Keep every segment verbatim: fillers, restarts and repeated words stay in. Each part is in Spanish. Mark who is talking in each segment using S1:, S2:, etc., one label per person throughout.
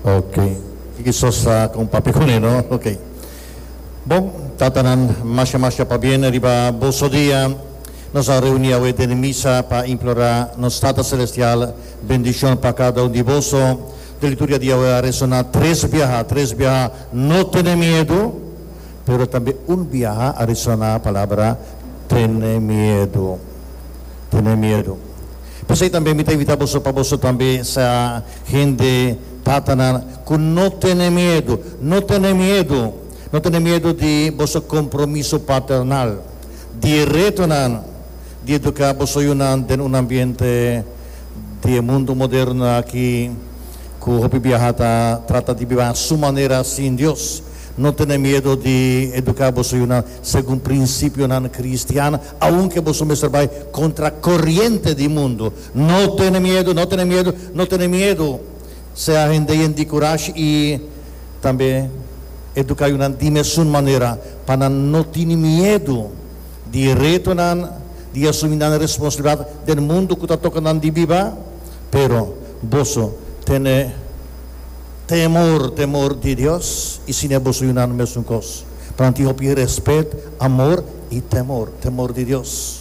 S1: Okay. Isos sa kung papikunin, no? Okay. Bom, tatanan, masya-masya pa bien, riba boso dia, nos reunia hoy en misa para implorar nos Tata Celestial, bendición para cada uno de vosotros. De liturgia de hoy resona tres viajes, tres viajes, no tiene miedo, pero también un viaje resona palabra, tiene miedo, tiene miedo. Pues ahí también me invita vosotros para vosotros también sa gente tatanan, que no tiene miedo, no tiene miedo, no tiene miedo de vuestro compromiso paternal, de retornar, de educar vosotros en un ambiente de mundo moderno aquí, que hoy viajata trata de vivir a su manera sin Dios. No tiene miedo de educar vosotros según principio cristiano, aunque vosotros me serváis contra corriente del mundo. No tiene miedo, no tiene miedo, no tiene miedo. Sea gente de coraje y también educar una dimensión manera para no tener miedo de retornar, de asumir la responsabilidad del mundo que está tocando de vivir, pero vos tiene temor, temor de Dios y sin vos una misma cosa. Para ti pedir respeto, amor y temor, temor de Dios.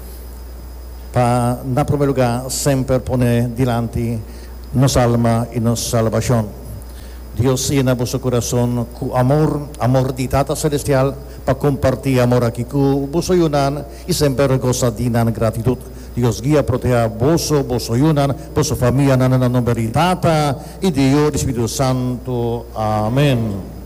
S1: Para, en primer lugar, siempre poner delante nos alma y nos salvación. Dios llena vuestro corazón con amor, amor de Tata Celestial, para compartir amor aquí con vosotros y siempre gozar de gratitud. Dios guía, proteja vos, vos ayunan, vos familia, en el nombre de Tata y Dios, Espíritu Santo. Amén.